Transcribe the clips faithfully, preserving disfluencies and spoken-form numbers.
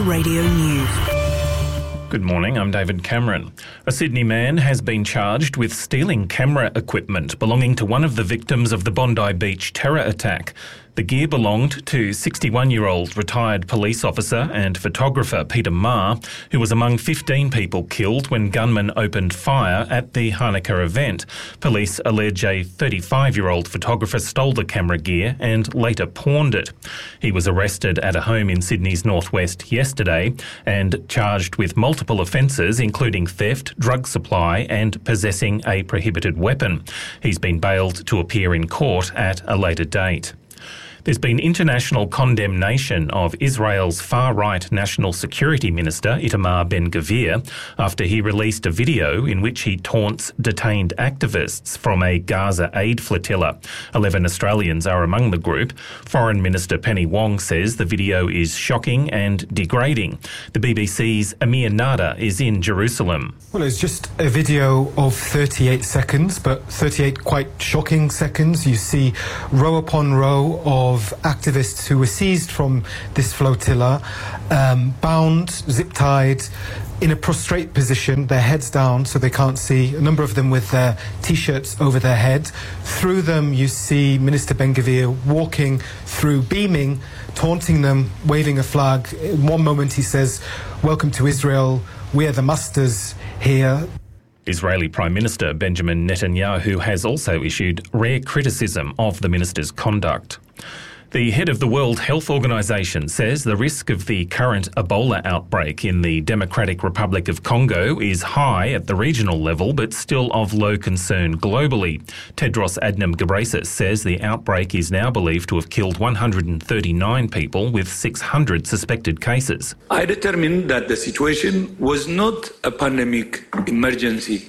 Radio News. Good morning, I'm David Cameron. A Sydney man has been charged with stealing camera equipment belonging to one of the victims of the Bondi Beach terror attack. The gear belonged to sixty-one-year-old retired police officer and photographer Peter Marr, who was among fifteen people killed when gunmen opened fire at the Hanukkah event. Police allege a thirty-five-year-old photographer stole the camera gear and later pawned it. He was arrested at a home in Sydney's northwest yesterday and charged with multiple offences, including theft, drug supply and possessing a prohibited weapon. He's been bailed to appear in court at a later date. There's been international condemnation of Israel's far-right National Security Minister Itamar Ben-Gvir after he released a video in which he taunts detained activists from a Gaza aid flotilla. Eleven Australians are among the group. Foreign Minister Penny Wong says the video is shocking and degrading. The B B C's Amir Nada is in Jerusalem. Well, it's just a video of thirty-eight seconds, but thirty-eight quite shocking seconds. You see row upon row of of activists who were seized from this flotilla, um, bound, zip-tied, in a prostrate position, their heads down so they can't see, a number of them with their T-shirts over their head. Through them you see Minister Ben-Gvir walking through, beaming, taunting them, waving a flag. In one moment he says, "Welcome to Israel, we are the masters here." Israeli Prime Minister Benjamin Netanyahu has also issued rare criticism of the minister's conduct. The head of the World Health Organization says the risk of the current Ebola outbreak in the Democratic Republic of Congo is high at the regional level, but still of low concern globally. Tedros Adhanom Ghebreyesus says the outbreak is now believed to have killed one hundred thirty-nine people, with six hundred suspected cases. I determined that the situation was not a pandemic emergency.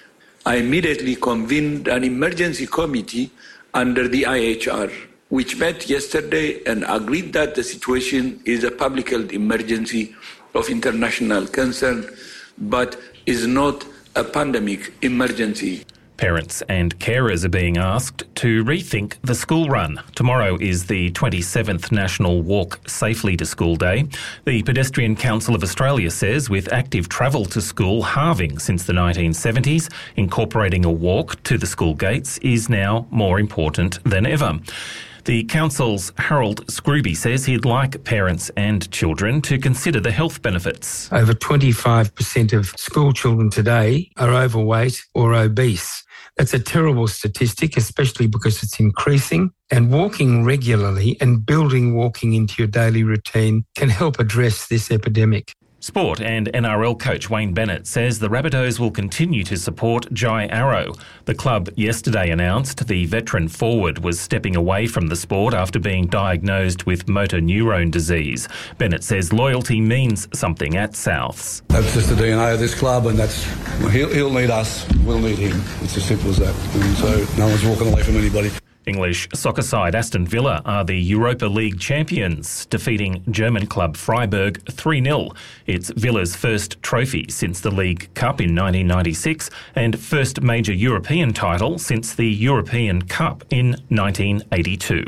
I immediately convened an emergency committee under the I H R, which met yesterday and agreed that the situation is a public health emergency of international concern, but is not a pandemic emergency. Parents and carers are being asked to rethink the school run. Tomorrow is the twenty-seventh National Walk Safely to School Day. The Pedestrian Council of Australia says with active travel to school halving since the nineteen seventies, incorporating a walk to the school gates is now more important than ever. The Council's Harold Scrooby says he'd like parents and children to consider the health benefits. Over twenty-five percent of school children today are overweight or obese. That's a terrible statistic, especially because it's increasing, and walking regularly and building walking into your daily routine can help address this epidemic. Sport and N R L coach Wayne Bennett says the Rabbitohs will continue to support Jai Arrow. The club yesterday announced the veteran forward was stepping away from the sport after being diagnosed with motor neurone disease. Bennett says loyalty means something at Souths. That's just the D N A of this club, and that's he'll, he'll need us, we'll need him. It's as simple as that. And so no one's walking away from anybody. English soccer side Aston Villa are the Europa League champions, defeating German club Freiburg three nil. It's Villa's first trophy since the League Cup in nineteen ninety-six and first major European title since the European Cup in nineteen eighty-two.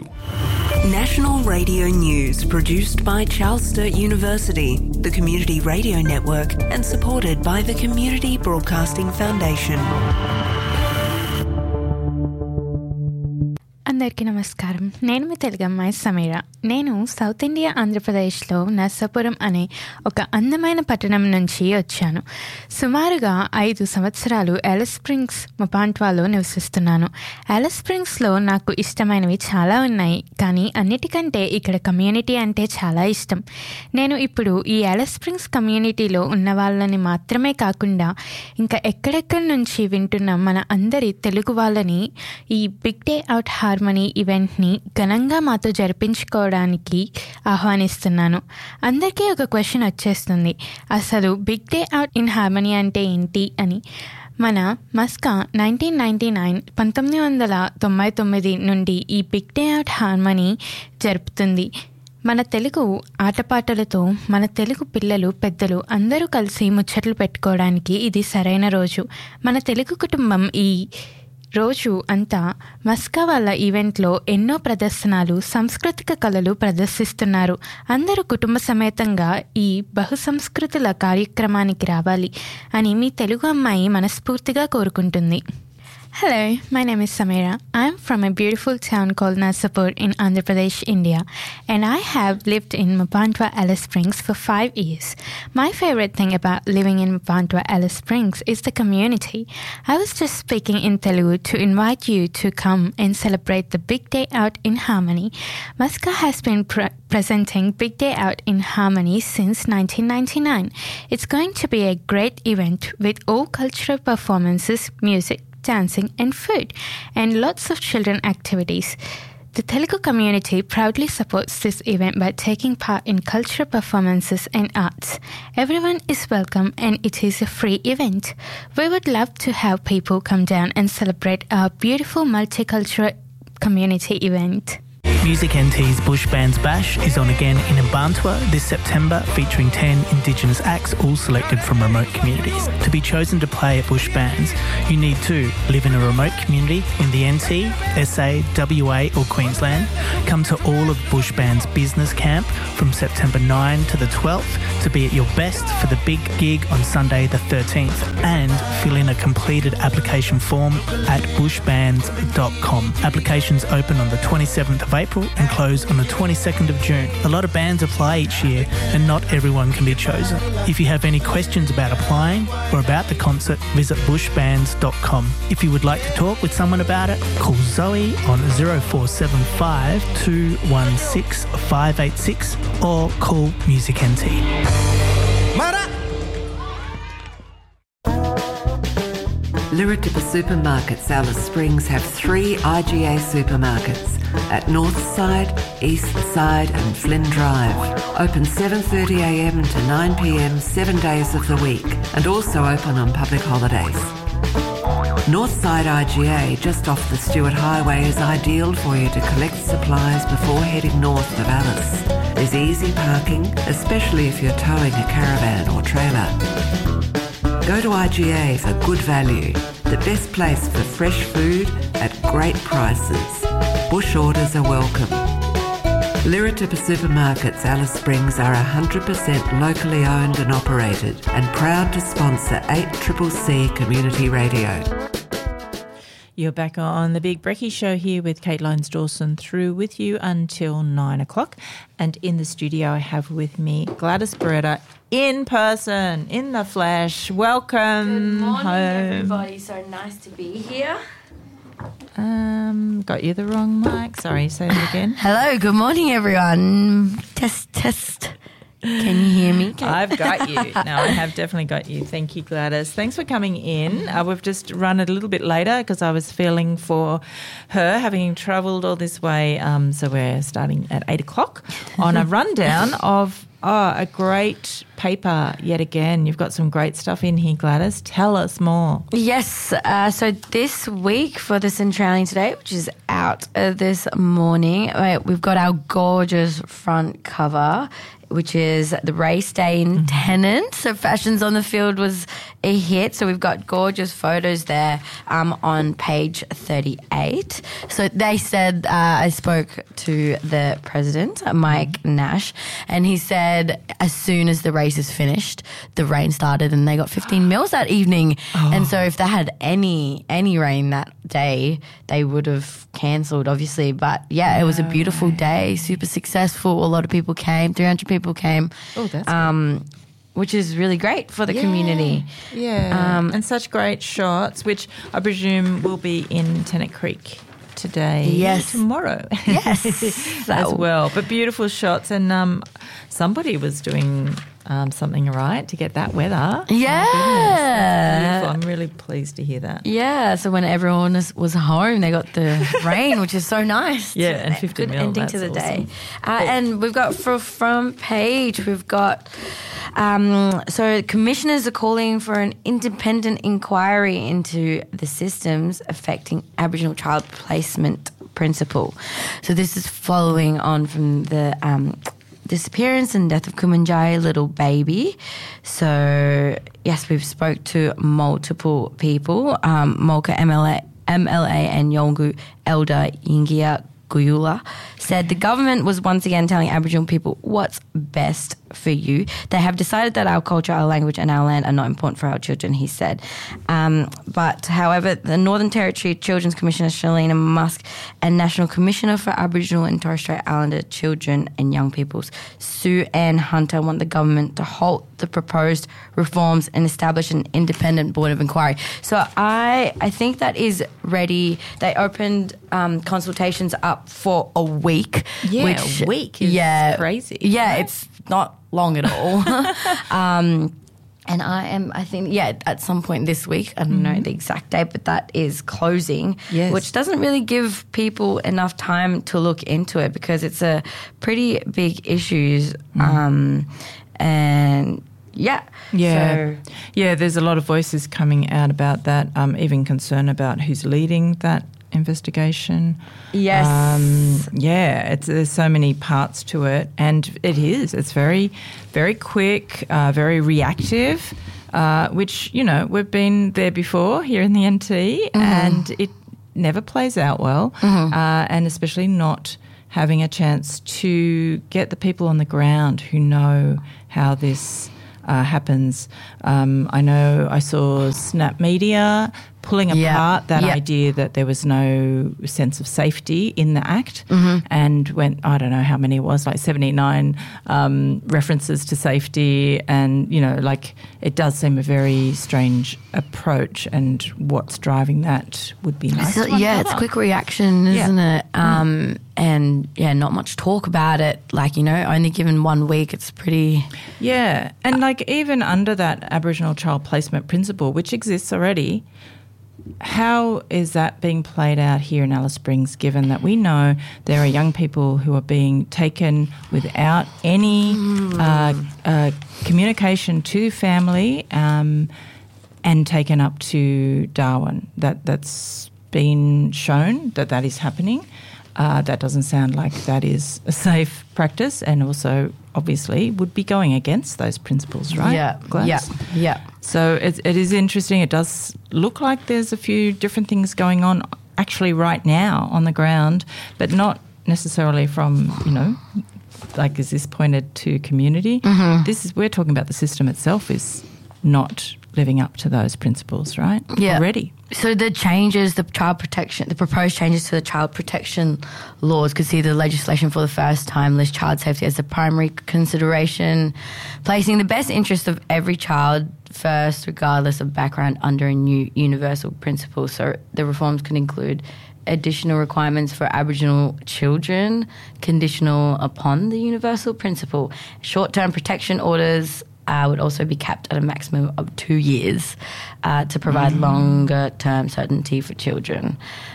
National Radio News, produced by Charles Sturt University, the Community Radio Network, and supported by the Community Broadcasting Foundation. అందరికీ నమస్కారం. నేను మీ తెలుగు అమ్మాయి సమీర. నేను south India ఆంధ్రప్రదేశ్లో నర్సాపురం అనే ఒక అందమైన పట్టణం నుంచి వచ్చాను. సుమారుగా ఐదు సంవత్సరాలు ఎలిస్ స్ప్రింగ్స్ మొపాంట్వాలో నివసిస్తున్నాను. ఎలిస్ స్ప్రింగ్స్లో నాకు ఇష్టమైనవి చాలా ఉన్నాయి, కానీ అన్నిటికంటే ఇక్కడ కమ్యూనిటీ అంటే చాలా ఇష్టం. నేను ఇప్పుడు ఈ ఎలిస్ స్ప్రింగ్స్ కమ్యూనిటీలో ఉన్న వాళ్ళని మాత్రమే కాకుండా ఇంకా ఎక్కడెక్కడి నుంచి వింటున్న మన అందరి తెలుగు వాళ్ళని ఈ బిగ్ డే అవుట్ హార్మనీ ఈవెంట్ని ఘనంగా మాతో జరిపించుకోవడానికి ఆహ్వానిస్తున్నాను. అందరికీ ఒక క్వశ్చన్ వచ్చేస్తుంది, అసలు big day out in harmony అంటే ఏంటి అని. మన మస్కా నైన్టీన్ నైంటీ నైన్ పంతొమ్మిది వందల తొంభై తొమ్మిది నుండి ఈ బిగ్ డే అవుట్ హార్మనీ జరుపుతుంది. మన తెలుగు ఆటపాటలతో మన తెలుగు పిల్లలు పెద్దలు అందరూ కలిసి ముచ్చట్లు పెట్టుకోవడానికి ఇది సరైన రోజు. మన తెలుగు కుటుంబం ఈ రోజు అంతా మస్కా వాళ్ళ ఈవెంట్లో ఎన్నో ప్రదర్శనలు సాంస్కృతిక కళలు ప్రదర్శిస్తున్నారు. అందరూ కుటుంబ సమేతంగా ఈ బహుసంస్కృతుల కార్యక్రమానికి రావాలి అని మీ తెలుగు అమ్మాయి మనస్ఫూర్తిగా కోరుకుంటుంది. Hello, my name is Samira. I'm from a beautiful town called Narsapur in Andhra Pradesh, India, and I have lived in Mapantwa, Alice Springs for five years. My favorite thing about living in Mapantwa, Alice Springs is the community. I was just speaking in Telugu to invite you to come and celebrate the Big Day Out in Harmony. Masca has been pre- presenting Big Day Out in Harmony since nineteen ninety-nine. It's going to be a great event with all cultural performances, music, dancing and food, and lots of children activities. The Telugu community proudly supports this event by taking part in cultural performances and arts. Everyone is welcome and it is a free event. We would love to have people come down and celebrate our beautiful multicultural community event. Music N T's Bush Bands Bash is on again in Mparntwa this September, featuring ten Indigenous acts, all selected from remote communities. To be chosen to play at Bush Bands, you need to live in a remote community in the N T, S A, W A or Queensland, come to all of Bush Bands Business Camp from September ninth to the twelfth to be at your best for the big gig on Sunday the thirteenth, and fill in a completed application form at bush bands dot com. Applications open on the twenty-seventh of April and close on the twenty-second of June. A lot of bands apply each year and not everyone can be chosen. If you have any questions about applying or about the concert, visit bush bands dot com. If you would like to talk with someone about it, call Zoe on zero four seven five two one six five eight six or call Music N T. Liritupa Supermarkets Alice Springs have three I G A supermarkets at North Side, East Side and Flynn Drive. Open seven thirty a m to nine p m seven days of the week, and also open on public holidays. Northside I G A, just off the Stewart Highway, is ideal for you to collect supplies before heading north of Alice. There's easy parking, especially if you're towing a caravan or trailer. Go to I G A for good value, the best place for fresh food at great prices. Bush orders are welcome. Liritupa Supermarkets Alice Springs are one hundred percent locally owned and operated and proud to sponsor eight C C C Community Radio. You're back on the Big Brekkie Show here with Kate Lyons-Dawson, through with you until nine o'clock. And in the studio I have with me Gladys Beretta in person, in the flesh. Welcome Good morning, home. everybody. So nice to be here. Um, got you the wrong mic. Sorry, say that again. Hello, good morning, everyone. Test, test. Can you hear me? Kate? I've got you. No, I have definitely got you. Thank you, Gladys. Thanks for coming in. Uh, we've just run it a little bit later because I was feeling for her, having travelled all this way. Um, so we're starting at eight o'clock on a rundown of oh, a great paper yet again. You've got some great stuff in here, Gladys. Tell us more. Yes. Uh, so this week for the Centralian Today, which is out uh, this morning, uh, we've got our gorgeous front cover, which is the race day in Tennant. So Fashions on the Field was a hit. So we've got gorgeous photos there um, on page thirty-eight. So they said, uh, I spoke to the president, Mike Nash, and he said as soon as the race is finished, the rain started and they got fifteen mils that evening. Oh. And so if they had any any rain that day, they would have cancelled, obviously. But yeah, it was a beautiful day, super successful. A lot of people came, three hundred people came. Oh, that's um, which is really great for the yeah. community. Yeah, um, and such great shots, which I presume will be in Tennant Creek today. Yes. Tomorrow. Yes. As well. But beautiful shots. And um, somebody was doing um, something right to get that weather. Yeah. I'm really pleased to hear that. Yeah. So when everyone was, was home, they got the rain, which is so nice. Yeah, and fifty Good mil, ending that's to the awesome. day. Uh, and we've got for front page, we've got Um, so commissioners are calling for an independent inquiry into the systems affecting Aboriginal child placement principle. So this is following on from the um, disappearance and death of Kumanjai, little baby. So yes, we've spoke to multiple people. Um, Mulka M L A M L A and Yolngu elder Yingia Guyula, said the government was once again telling Aboriginal people what's best for you. They have decided that our culture, our language and our land are not important for our children, he said. Um, but, however, the Northern Territory Children's Commissioner Shalina Musk and National Commissioner for Aboriginal and Torres Strait Islander Children and Young Peoples, Sue Ann Hunter, want the government to halt the proposed reforms and establish an independent board of inquiry. So I I think that is ready. They opened um, consultations up for a week. Yeah, which, a week is yeah, crazy. Yeah, it's not long at all. um, and I am, I think, yeah, at some point this week, I don't mm-hmm. know the exact date, but that is closing, yes. which doesn't really give people enough time to look into it because it's a pretty big issue. Mm. Um, and yeah. Yeah. So, yeah, there's a lot of voices coming out about that, um, even concern about who's leading that investigation. Yes. Um, yeah, it's, there's so many parts to it, and it is. It's very, very quick, uh, very reactive, uh, which, you know, we've been there before here in the N T, mm-hmm. and it never plays out well, mm-hmm. uh, and especially not having a chance to get the people on the ground who know how this uh, happens. Um, I know I saw Snap Media pulling yeah. apart that yeah. idea that there was no sense of safety in the Act, mm-hmm. and went, I don't know how many it was, like seventy-nine um, references to safety, and, you know, like it does seem a very strange approach, and what's driving that would be nice so, to yeah, uncover. it's quick reaction, isn't yeah. it? Um, mm. And, yeah, not much talk about it. Like, you know, only given one week, it's pretty... Yeah, and like even under that Aboriginal child placement principle, which exists already, how is that being played out here in Alice Springs, given that we know there are young people who are being taken without any mm. uh, uh, communication to family um, and taken up to Darwin? That, that's been shown that that is happening. Uh, that doesn't sound like that is a safe practice, and also obviously would be going against those principles, right? Yeah, Gladys? yeah, yeah. So it, it is interesting. It does look like there's a few different things going on actually right now on the ground, but not necessarily from, you know, like is this pointed to community? Mm-hmm. This is, we're talking about the system itself is not living up to those principles, right? Yeah. Already. So the changes, the child protection, the proposed changes to the child protection laws could see the legislation for the first time list child safety as the primary consideration, placing the best interest of every child first, regardless of background, under a new universal principle. So the reforms can include additional requirements for Aboriginal children, conditional upon the universal principle. Short-term protection orders Uh, would also be capped at a maximum of two years uh, to provide mm. longer term certainty for children.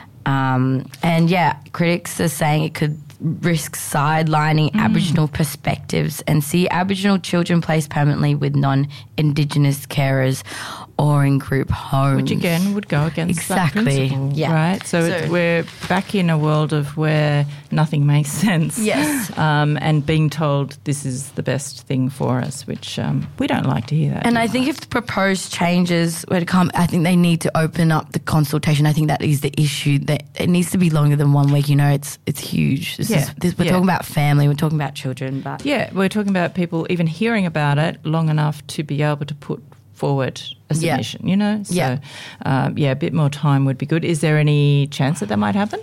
Um, and yeah, critics are saying it could risk sidelining mm. Aboriginal perspectives and see Aboriginal children placed permanently with non-Indigenous carers or in group homes. Which again would go against exactly. that principle, yeah. right? So, so it, we're back in a world of where nothing makes sense. Yes. Um, and being told this is the best thing for us, which um, we don't like to hear that. And I think if the proposed changes were to come, I think they need to open up the consultation. I think that is the issue. That it needs to be longer than one week. You know, it's it's huge. This yeah. is, this, we're yeah. talking about family. We're talking about children. But yeah, we're talking about people even hearing about it long enough to be able to put forward a submission, yeah. you know? So, yeah. Um, yeah, a bit more time would be good. Is there any chance that that might happen?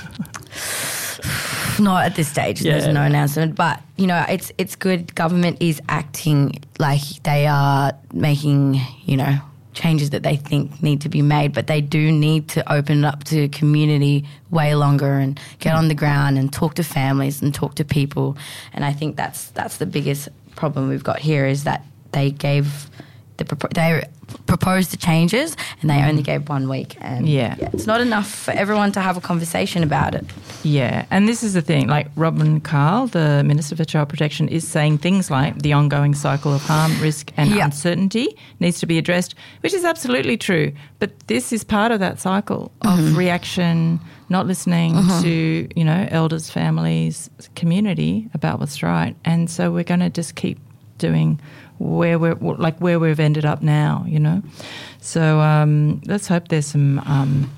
Not at this stage. Yeah. There's no announcement. But, you know, it's it's good. Government is acting like they are making, you know, changes that they think need to be made, but they do need to open it up to community way longer and get on the ground and talk to families and talk to people. And I think that's that's the biggest problem we've got here is that they gave... The, they proposed the changes and they only gave one week, and yeah. yeah, it's not enough for everyone to have a conversation about it. Yeah, and this is the thing, like Robin Carl, the Minister for Child Protection, is saying things like the ongoing cycle of harm, risk and yeah. uncertainty needs to be addressed, which is absolutely true. But this is part of that cycle of mm-hmm. reaction, not listening mm-hmm. to, you know, elders, families, community about what's right. And so we're going to just keep doing where we're like where we've ended up now, you know. So um, let's hope there's some um,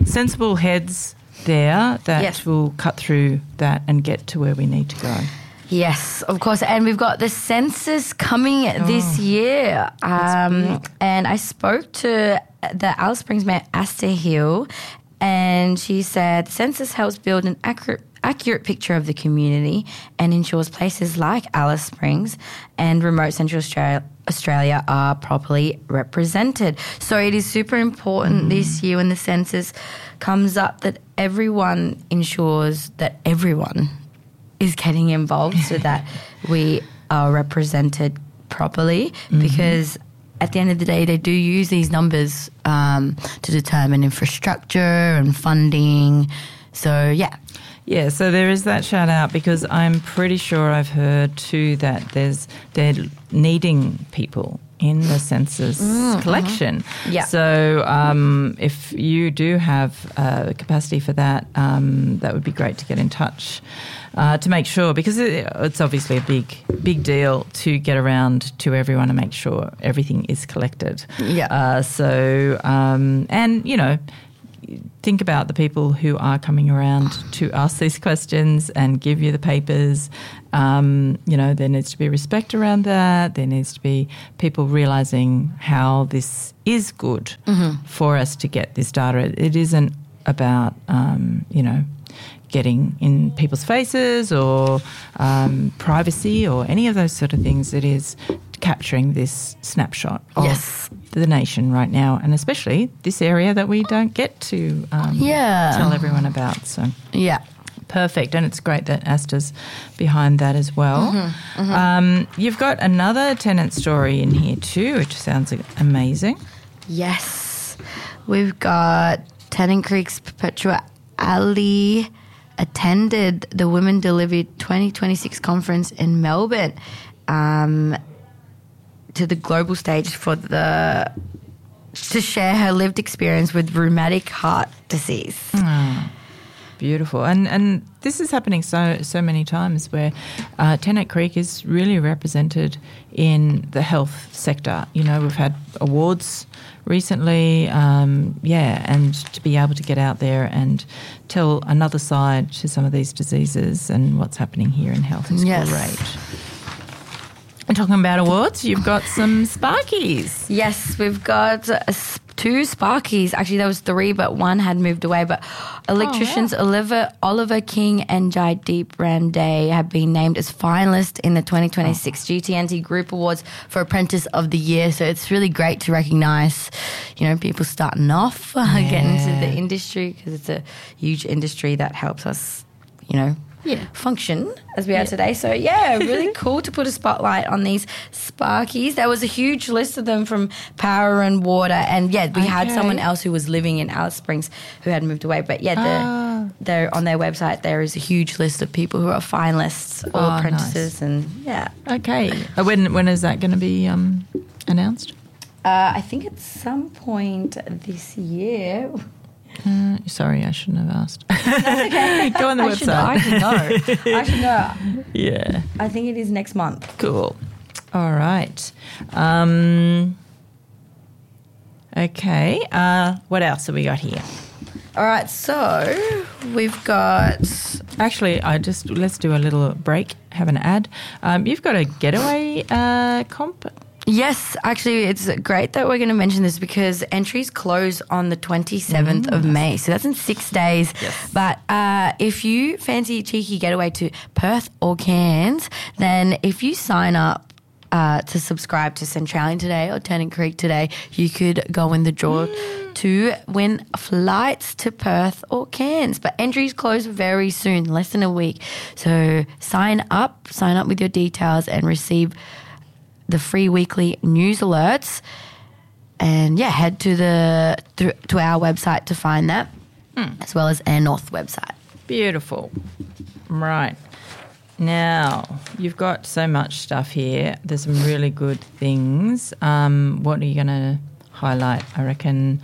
sensible heads there that Yes. will cut through that and get to where we need to go. Yes, of course. And we've got the census coming this year. Um, and I spoke to the Alice Springs Mayor, Asta Hill, and she said the census helps build an accurate accurate picture of the community and ensures places like Alice Springs and remote Central Australia, Australia are properly represented. So it is super important mm. this year when the census comes up that everyone ensures that everyone is getting involved so that we are represented properly mm-hmm. because at the end of the day, they do use these numbers um, to determine infrastructure and funding. So, yeah. Yeah, so there is that shout out because I'm pretty sure I've heard too that there's they're needing people in the census mm, collection. Mm-hmm. Yeah. So um, if you do have uh, capacity for that, um, that would be great to get in touch uh, to make sure, because it, it's obviously a big, big deal to get around to everyone and make sure everything is collected. Yeah. Uh, so, um, and, you know, think about the people who are coming around to ask these questions and give you the papers. Um, you know, there needs to be respect around that. There needs to be people realising how this is good mm-hmm. for us to get this data. It isn't about, um, you know, getting in people's faces or um, privacy or any of those sort of things. It is capturing this snapshot of yes. the nation right now, and especially this area that we don't get to um, yeah. tell everyone about. So yeah, perfect, and it's great that Asta's behind that as well. Mm-hmm, mm-hmm. Um, you've got another tenant story in here too, which sounds amazing. Yes, we've got Tennant Creek's Perpetua Ali attended the Women Delivered twenty twenty-six conference in Melbourne. Um, to the global stage for the to share her lived experience with rheumatic heart disease. Oh, beautiful. And and this is happening so so many times where uh, Tennant Creek is really represented in the health sector. You know, we've had awards recently, um, yeah, and to be able to get out there and tell another side to some of these diseases and what's happening here in health is yes. great. And talking about awards, you've got some Sparkies. Yes, we've got uh, two Sparkies. Actually, there was three, but one had moved away. But electricians oh, wow. Oliver, Oliver King and Jaideep Randay have been named as finalists in the twenty twenty-six oh. G T N T Group Awards for Apprentice of the Year. So it's really great to recognise, you know, people starting off, uh, yeah. getting into the industry, because it's a huge industry that helps us, you know, Yeah. function as we yeah. are today. So, yeah, really cool to put a spotlight on these Sparkies. There was a huge list of them from Power and Water. And, yeah, we okay. had someone else who was living in Alice Springs who had moved away. But, yeah, ah. they're on their website, there is a huge list of people who are finalists or oh, apprentices. Nice. And, yeah. Okay. Uh, when, when is that going to be um, announced? Uh, I think at some point this year. Uh, sorry, I shouldn't have asked. That's okay. Go on the I website. Should know. I should know. I should know. Yeah. I think it is next month. Cool. All right. Um, okay. Uh, what else have we got here? All right. So we've got. Actually, I just let's do a little break. Have an ad. Um, you've got a getaway uh, comp. Yes, actually, it's great that we're going to mention this because entries close on the twenty-seventh mm. of May. So that's in six days. Yes. But uh, if you fancy a cheeky getaway to Perth or Cairns, then if you sign up uh, to subscribe to Centralian Today or Tennant Creek Today, you could go in the draw mm. to win flights to Perth or Cairns. But entries close very soon, less than a week. So sign up, sign up with your details and receive the free weekly news alerts, and yeah, head to the th- to our website to find that, mm. as well as Air North website. Beautiful. Right. Now, you've got so much stuff here. There's some really good things. Um, what are you going to highlight? I reckon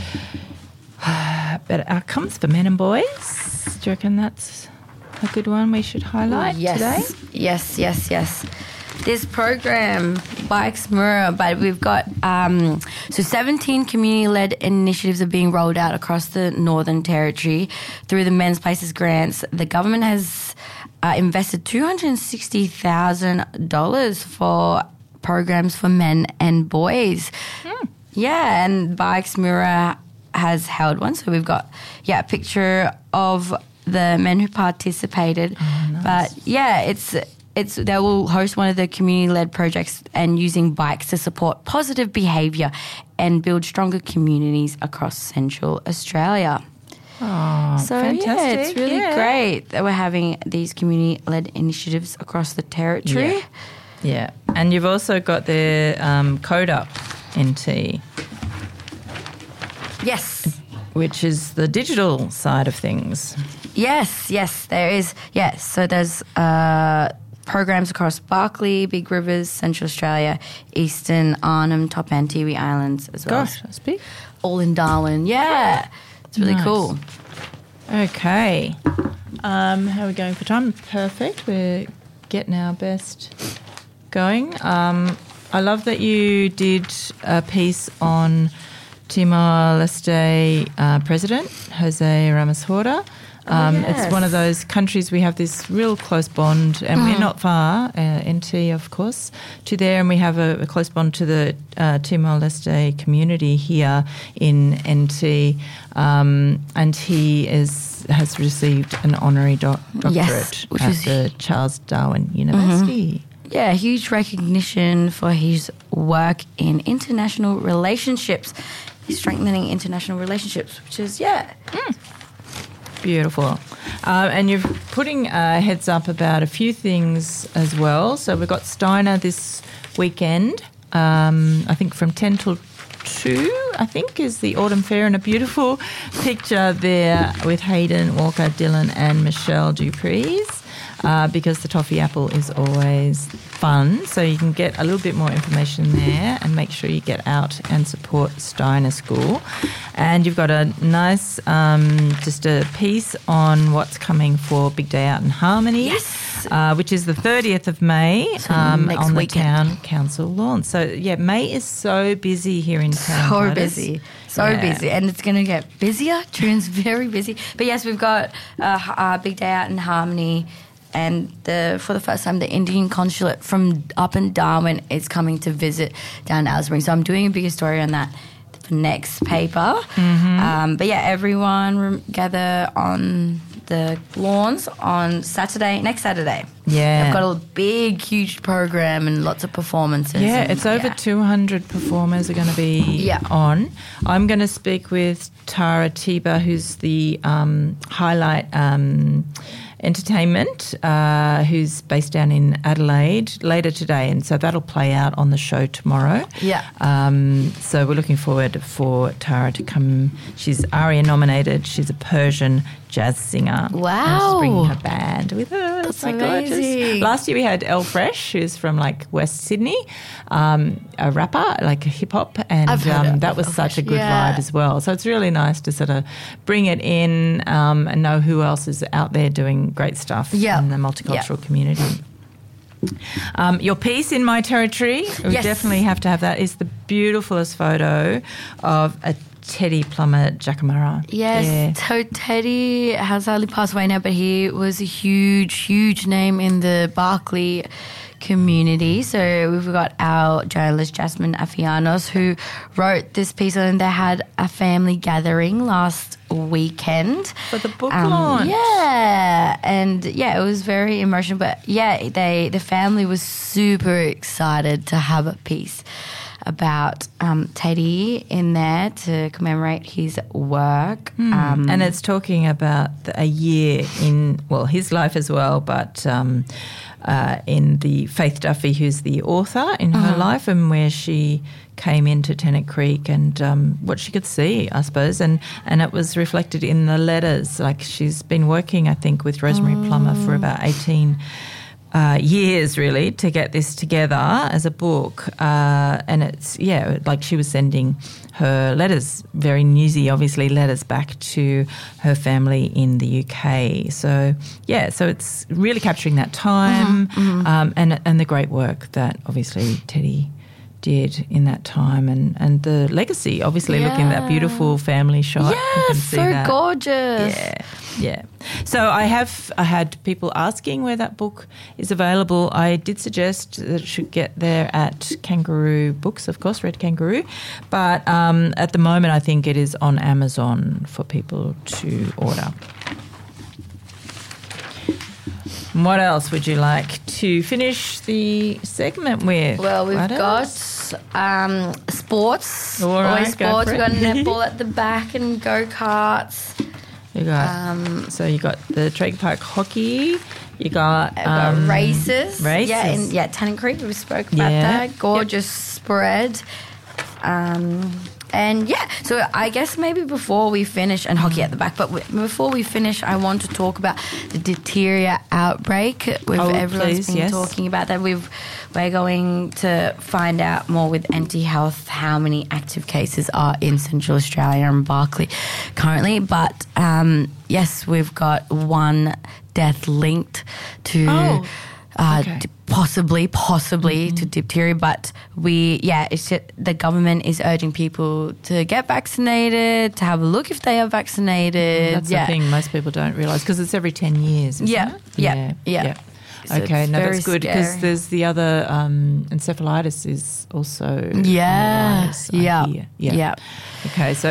better outcomes for men and boys. Do you reckon that's a good one we should highlight yes. today? Yes, yes, yes. This program Bikes Mirror, but we've got um, so seventeen community-led initiatives are being rolled out across the Northern Territory through the Men's Places grants. The government has uh, invested two hundred sixty thousand dollars for programs for men and boys. Hmm. Yeah, and Bikes Mirror has held one, so we've got yeah a picture of the men who participated. Oh, nice. But yeah, it's it's they will host one of the community-led projects and using bikes to support positive behaviour and build stronger communities across Central Australia. Oh, so fantastic. yeah, it's really yeah. great that we're having these community-led initiatives across the territory. Yeah, yeah. And you've also got the um, Code Up N T. Yes. Which is the digital side of things. Yes, yes, there is. Yes, so there's uh, programs across Barkly, Big Rivers, Central Australia, Eastern, Arnhem, Top and Tiwi Islands as well. Gosh, that's big. All in Darwin. Yeah, it's really Nice. cool. Okay. Um, how are we going for time? Perfect. We're getting our best going. Um, I love that you did a piece on Timor-Leste uh, President, Jose Ramos Horta. Um, Oh, yes. It's one of those countries we have this real close bond, and we're Mm. not far, uh, N T, of course, to there, and we have a, a close bond to the uh, Timor-Leste community here in N T, um, and he is has received an honorary doc- doctorate Yes, which at is- the Charles Darwin University. Yeah, huge recognition for his work in international relationships, strengthening international relationships, which is, yeah. Beautiful. Uh, and you're putting a heads up about a few things as well. So we've got Steiner this weekend, um, I think from ten till two, I think, is the Autumn Fair, and a beautiful picture there with Hayden Walker, Dylan and Michelle Dupreez. Uh, because the toffee apple is always fun. So you can get a little bit more information there and make sure you get out and support Steiner School. And you've got a nice, um, just a piece on what's coming for Big Day Out in Harmony. Yes. Uh, which is the thirtieth of May So um, next on the weekend. Town Council lawn. So, yeah, May is so busy here in town. So Gladys. busy, so Yeah. busy, and it's going to get busier. June's very busy, but yes, we've got uh, h- uh, Big Day Out in Harmony, and the for the first time, the Indian Consulate from up in Darwin is coming to visit down Alice Springs. So I'm doing a bigger story on that for next paper. Mm-hmm. Um, but yeah, everyone rem- gather on the lawns on Saturday, next Saturday. Yeah. They've got a big, huge program and lots of performances. Yeah, and- it's over yeah. two hundred performers are going to be Yeah. on. I'm going to speak with Tara Tiba, who's the um, Highlight um, Entertainment, uh, who's based down in Adelaide, later today. And so that'll play out on the show tomorrow. Yeah. Um, so we're looking forward for Tara to come. She's ARIA nominated. She's a Persian jazz singer. Wow. And she's bringing her band with her. That's Oh my God, just- amazing. Last year we had Elle Fresh, who's from like West Sydney, um, a rapper, like a hip hop, and I've heard um, of that was Elle such a Fresh, good yeah. vibe as well. So it's really nice to sort of bring it in um, and know who else is out there doing great stuff Yeah. in the multicultural community. Um, your piece in My Territory, we Yes. definitely have to have that, is the beautifulest photo of a Teddy Plummer Jackamara. Yes, Yeah. so Teddy has sadly passed away now, but he was a huge, huge name in the Barkly community. So we've got our journalist Jasmine Afianos, who wrote this piece, and they had a family gathering last weekend For the book Um, launch. Yeah, and yeah, it was very emotional. But yeah, they the family was super excited to have a piece about um, Teddy in there to commemorate his work. Um, And it's talking about the, a year in, well, his life as well, but um, uh, in the Faith Duffy, who's the author, in her life, and where she came into Tennant Creek and um, what she could see, I suppose. And, and it was reflected in the letters. Like, she's been working, I think, with Rosemary Plummer for about eighteen Uh, years really to get this together as a book, uh, and it's yeah like she was sending her letters, very newsy obviously, letters back to her family in the U K. So yeah, so it's really capturing that time, Mm-hmm, Um, and and the great work that obviously Teddy did in that time, and, and the legacy, obviously Yeah. looking at that beautiful family shot. Yeah, you can see so that. gorgeous. Yeah, yeah. So I have I had people asking where that book is available. I did suggest that it should get there at Kangaroo Books, of course, Red Kangaroo. But um, at the moment, I think it is on Amazon for people to order. What else would you like to finish the segment with? Well, we've Gladys? got um, sports. All right, Always go sports. for We've got it. netball at the back and go-karts. You got Um, so you got the Traeger Park hockey. You got, I've got um, races. Races. Yeah, in, yeah, Tennant Creek. We spoke about Yeah. that. Gorgeous spread. Um, and yeah, so I guess maybe before we finish, and hockey at the back, but w- before we finish, I want to talk about the diphtheria outbreak. We've, Oh, everyone's please, been yes. talking about that. We've, we're going to find out more with Anti Health how many active cases are in Central Australia and Barkly currently. But um, yes, we've got one death linked to Oh, uh, okay. d- possibly, possibly Mm-hmm. to diphtheria. But we, yeah, it's just, the government is urging people to get vaccinated, to have a look if they are vaccinated. That's yeah. the thing most people don't realise because it's every ten years. Isn't Yeah, it? yeah, yeah. So Okay, it's no, very that's good because scary. there's the other um, encephalitis is also on the Yeah, rise, I yeah, hear. yeah. Okay, so